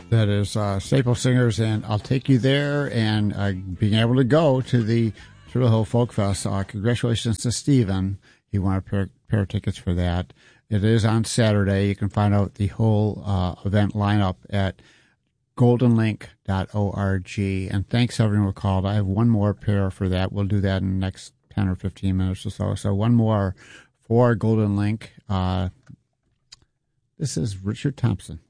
That is Staple Singers, and I'll take you there. And being able to go to the Turtle Hill Folk Fest, congratulations to Stephen. He won a pair of tickets for that. It is on Saturday. You can find out the whole event lineup at goldenlink.org. And thanks everyone who called. I have one more pair for that. We'll do that in the next 10 or 15 minutes or so. So one more for Golden Link. This is Richard Thompson.